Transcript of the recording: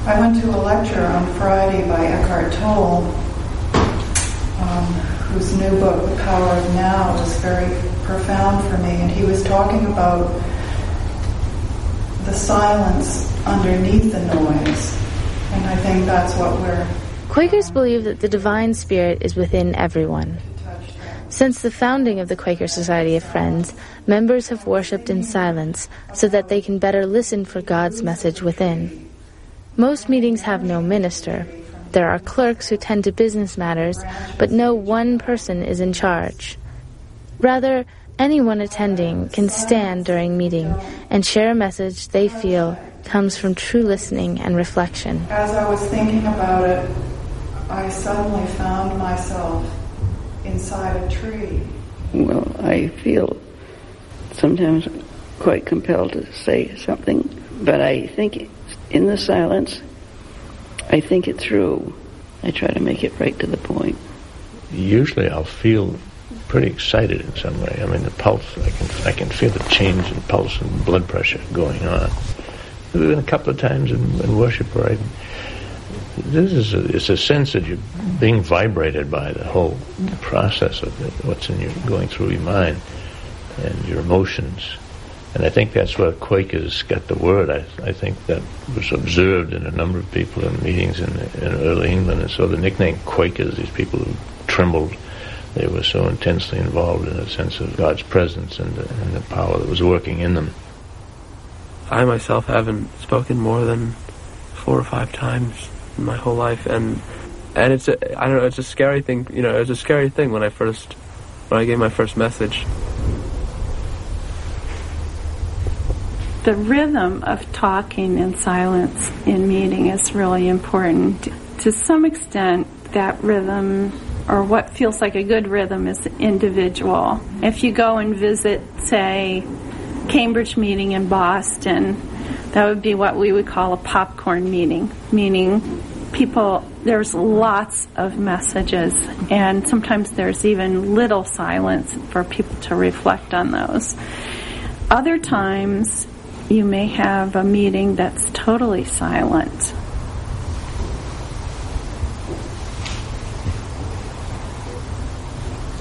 I went to a lecture on Friday by Eckhart Tolle, whose new book, The Power of Now, was very profound for me. And he was talking about the silence underneath the noise. And I think that's what we're... Quakers believe that the divine spirit is within everyone. Since the founding of the Quaker Society of Friends, members have worshipped in silence so that they can better listen for God's message within. Most meetings have no minister. There are clerks who tend to business matters, but no one person is in charge. Rather, anyone attending can stand during meeting and share a message they feel comes from true listening and reflection. As I was thinking about it, I suddenly found myself inside a tree. Well, I feel sometimes quite compelled to say something, but I think in the silence, I think it through. I try to make it right to the point. Usually I'll feel pretty excited in some way. I mean, the pulse, I can feel the change in pulse and blood pressure going on. There have been a couple of times in worship where it's a sense that you're being vibrated by the whole process of what's going through your mind and your emotions. And I think that's where Quakers got the word. I think that was observed in a number of people in meetings in early England. And so the nickname Quakers, these people who trembled, they were so intensely involved in a sense of God's presence and the power that was working in them. I myself haven't spoken more than 4 or 5 times in my whole life, and it's a scary thing. You know, it was a scary thing when I gave my first message. The rhythm of talking in silence in meeting is really important. To some extent, that rhythm, or what feels like a good rhythm, is individual. If you go and visit, say, Cambridge meeting in Boston, that would be what we would call a popcorn meeting, meaning there's lots of messages, and sometimes there's even little silence for people to reflect on those. Other times, you may have a meeting that's totally silent,